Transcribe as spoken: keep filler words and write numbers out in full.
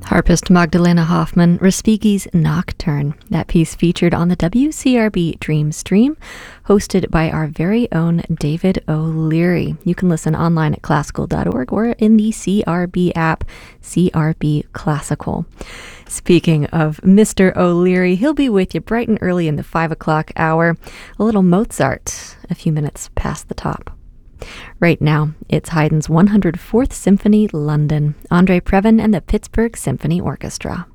Harpist Magdalena Hoffman, Respighi's Nocturne. That piece featured on the W C R B Dream Stream, hosted by our very own David O'Leary. You can listen online at classical dot org or in the C R B app, C R B Classical. Speaking of Mister O'Leary, he'll be with you bright and early in the five o'clock hour. A little Mozart, a few minutes past the top. Right now, it's Haydn's one hundred fourth Symphony, London, Andre Previn and the Pittsburgh Symphony Orchestra.